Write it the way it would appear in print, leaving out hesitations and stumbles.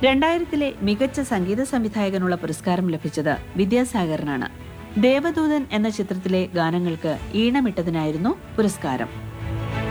2000-ലെ മികച്ച സംഗീത സംവിധായകനുള്ള പുരസ്കാരം ലഭിച്ചത് വിദ്യാസാഗറിനാണ്. ദേവദൂതൻ എന്ന ചിത്രത്തിലെ ഗാനങ്ങൾക്ക് ഈണമിട്ടതിനായിരുന്നു പുരസ്കാരം.